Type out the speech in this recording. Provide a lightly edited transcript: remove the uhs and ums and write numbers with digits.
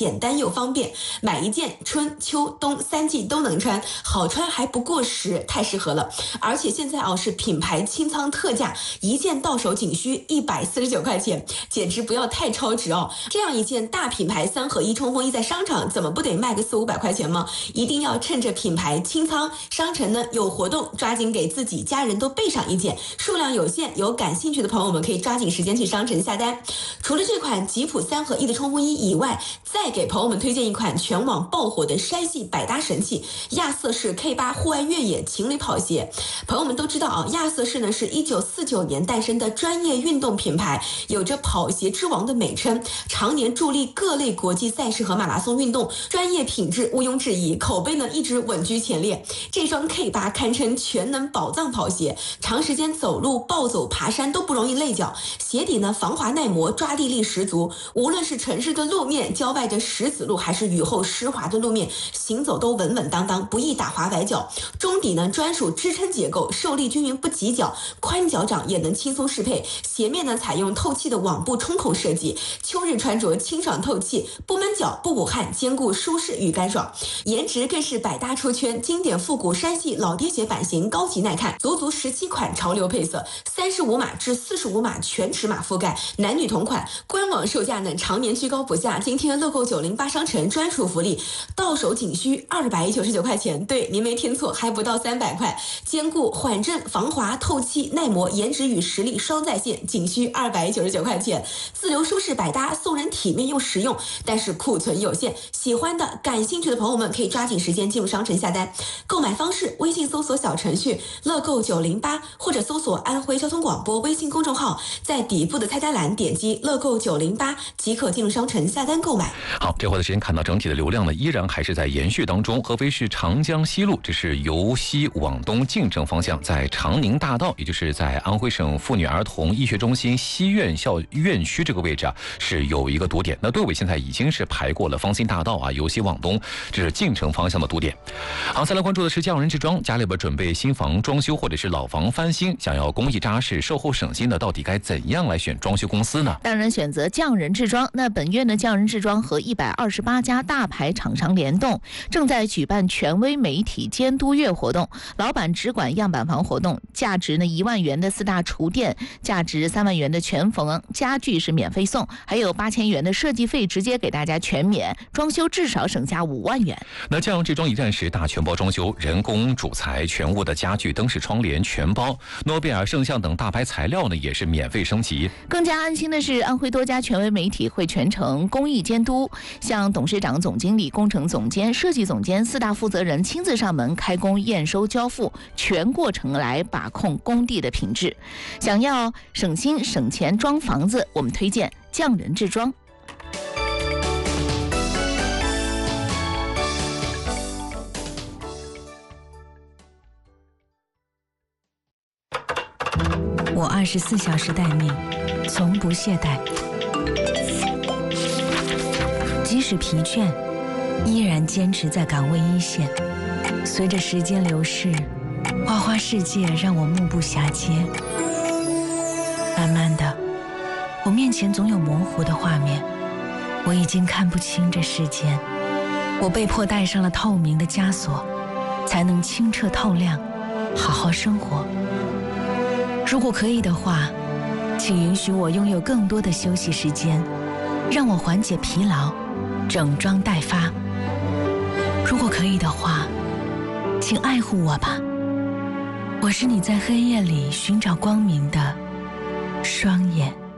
简单又方便，买一件春秋冬3季都能穿，好穿还不过时，太适合了。而且现在是品牌清仓特价，一件到手仅需149块钱，简直不要太超值哦！这样一件大品牌3合1冲锋衣在商场怎么不得卖个400-500块钱吗？一定要趁着品牌清仓，商城呢有活动，抓紧给自己家人都备上一件，数量有限，有感兴趣的朋友们可以抓紧时间去商城下单。除了这款吉普3合1的冲锋衣以外，再给朋友们推荐一款全网爆火的筛系百搭神器亚瑟士 K8 户外越野情侣跑鞋。朋友们都知道亚瑟士呢是1949年诞生的专业运动品牌，有着跑鞋之王的美称，常年助力各类国际赛事和马拉松运动，专业品质毋庸置疑，口碑呢一直稳居前列。这双 K8 堪称全能宝藏跑鞋，长时间走路、暴走、爬山都不容易累脚，鞋底呢防滑耐磨，抓地力十足，无论是城市的路面、郊外的石子路，还是雨后湿滑的路面，行走都稳稳当当，不易打滑崴脚。中底呢专属支撑结构，受力均匀不挤脚，宽脚掌也能轻松适配。鞋面呢采用透气的网布冲孔设计，秋日穿着清爽透气，不闷脚不捂汗，兼顾舒适与干爽。颜值更是百搭出圈，经典复古山系老爹鞋版型，高级耐看，足17款潮流配色，35码至45码全尺码覆盖，男女同款。官网售价呢常年居高不下，今天乐购908商城专属福利，到手仅需299块钱，对，您没听错，还不到300块，兼顾缓震、防滑、透气、耐磨，颜值与实力双在线，仅需299块钱。自留舒适百搭，送人体面又实用，但是库存有限，喜欢的、感兴趣的朋友们可以抓紧时间进入商城下单。购买方式：微信搜索小程序乐购908，或者搜索安徽交通广播微信公众号，在底部的菜单栏点击乐购908即可进入商城下单购买。 好，这会儿的时间看到整体的流量呢，依然还是在延续当中。合肥市长江西路，这是由西往东进城方向，在长宁大道，也就是在安徽省妇女儿童医学中心西院校院区这个位置是有一个堵点。那队伍现在已经是排过了芳心大道由西往东，这是进城方向的堵点。好，再来关注的是匠人制装，家里边准备新房装修或者是老房翻新，想要工艺扎实、售后省心的，到底该怎样来选装修公司呢？ 当然选择匠人制装。那本月呢，匠人制装和128家大牌厂商联动，正在举办权威媒体监督月活动，老板只管样板房活动，价值呢1万元的4大厨电，价值3万元的全房家具是免费送，还有8000元的设计费直接给大家全免，装修至少省下5万元。 那匠人制装一站式大全包装修，人工主材、全屋的家具、灯饰、窗帘全包，诺贝尔、圣象等大牌材料呢也是免费升级。 更加安心的是，安徽多家权威媒体会全程工艺监督，像董事长、总经理、工程总监、设计总监4大负责人亲自上门开工、验收、交付，全过程来把控工地的品质。想要省心省钱装房子，我们推荐匠人制装。 我24小时待命，从不懈怠，即使疲倦，依然坚持在岗位一线。随着时间流逝，花花世界让我目不暇接。慢慢的，我面前总有模糊的画面，我已经看不清这世间。我被迫戴上了透明的枷锁，才能清澈透亮，好好生活。如果可以的话，请允许我拥有更多的休息时间，让我缓解疲劳，整装待发。如果可以的话，请爱护我吧，我是你在黑夜里寻找光明的双眼。